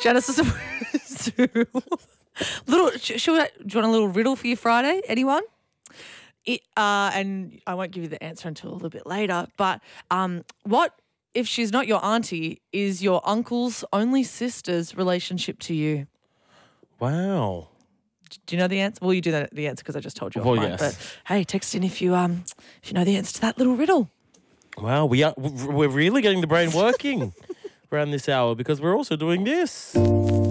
Genesis of do you want a little riddle for your Friday? Anyone? And I won't give you the answer until a little bit later. But what if she's not your auntie? Is your uncle's only sister's relationship to you? Wow. Do you know the answer? Well, you do the answer because I just told you. Well, offline, yes. But hey, text in if you know the answer to that little riddle. Wow, we're really getting the brain working around this hour because we're also doing this.